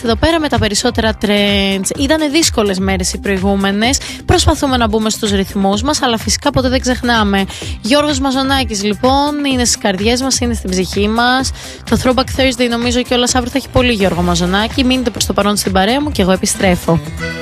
είμαστε εδώ πέρα με τα περισσότερα trends. Ήτανε δύσκολες μέρες οι προηγούμενες. Προσπαθούμε να μπούμε στους ρυθμούς μας, αλλά φυσικά ποτέ δεν ξεχνάμε. Γιώργος Μαζονάκης λοιπόν είναι στις καρδιές μας, είναι στην ψυχή μας. Το Throwback Thursday νομίζω κιόλας αύριο θα έχει πολύ Γιώργο Μαζονάκη. Μείνετε προς το παρόν στην παρέα μου και εγώ επιστρέφω.